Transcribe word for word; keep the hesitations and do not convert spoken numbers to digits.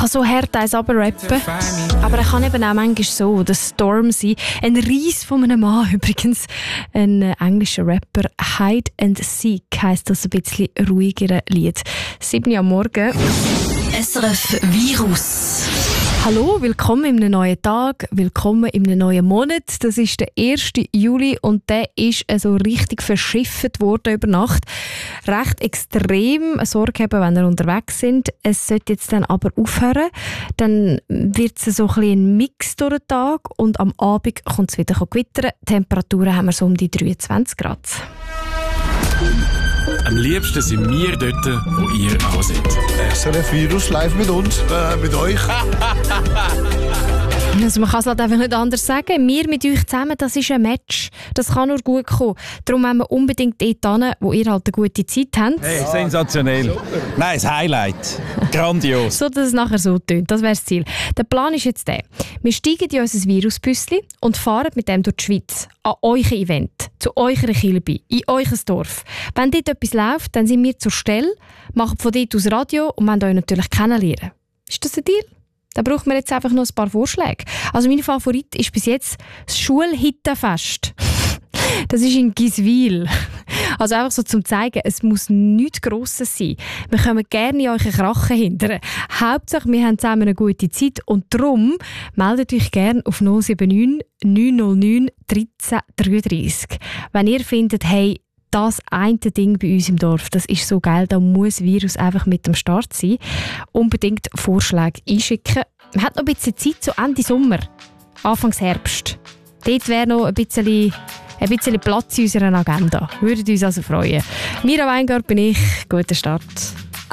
so hart eins runterrappen. Aber er kann eben auch manchmal so, der Storm sein. Ein Reis von einem Mann übrigens. Ein äh, englischer Rapper. Hide and Seek heisst das ein bisschen ruhigere Lied. sieben Uhr am Morgen. S R F Virus. Hallo, willkommen in einem neuen Tag, willkommen in einem neuen Monat. Das ist der erste Juli und der ist so richtig verschifft worden über Nacht. Recht extrem Sorge haben, wenn ihr unterwegs sind. Es sollte jetzt dann aber aufhören. Dann wird es so ein bisschen ein Mix durch den Tag und am Abend kommt es wieder gewittern. Temperaturen haben wir so um die dreiundzwanzig Grad. Am liebsten sind wir dort, wo ihr auch seid. S R F Virus live mit uns, äh, mit euch. Also man kann es halt einfach nicht anders sagen. Wir mit euch zusammen, das ist ein Match. Das kann nur gut kommen. Darum wollen wir unbedingt dort hin, wo ihr halt eine gute Zeit habt. Hey, sensationell. Nein, das Highlight. Grandios. So, dass es nachher so tönt. Das wäre das Ziel. Der Plan ist jetzt der. Wir steigen in unser Virusbüsschen und fahren mit dem durch die Schweiz. An euer Event. Zu eurer Kilbe. In euer Dorf. Wenn dort etwas läuft, dann sind wir zur Stelle, machen von dort aus Radio und wollen euch natürlich kennenlernen. Ist das ein Deal? Da brauchen wir jetzt einfach noch ein paar Vorschläge. Also mein Favorit ist bis jetzt das Schulhittenfest. Das ist in Giswil. Also einfach so zum zeigen, es muss nichts Grosses sein. Wir können gerne in euren Krachen hindern. Hauptsache, wir haben zusammen eine gute Zeit und darum meldet euch gerne auf null sieben neun neun null neun eins drei drei drei. Wenn ihr findet, hey, das eine Ding bei uns im Dorf, das ist so geil, da muss Virus einfach mit am Start sein. Unbedingt Vorschläge einschicken. Man hat noch ein bisschen Zeit, so Ende Sommer, Anfangs Herbst. Dort wäre noch ein bisschen, ein bisschen Platz in unserer Agenda. Würdet uns also freuen. Mira Weingart bin ich. Guten Start.